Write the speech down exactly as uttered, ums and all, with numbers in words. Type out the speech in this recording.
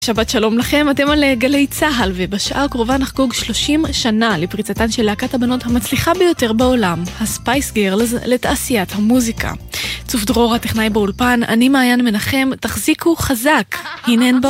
שבת שלום לכם, אתם על גלי צהל, ובשעה הקרובה נחגוג שלושים שנה לפריצתן של להקת הבנות המצליחה ביותר בעולם, הספייס גירלס, לתעשיית המוזיקה. צוף דרור הטכנאי באולפן, אני מעיין מנחם, תחזיקו חזק, הנה הן באות.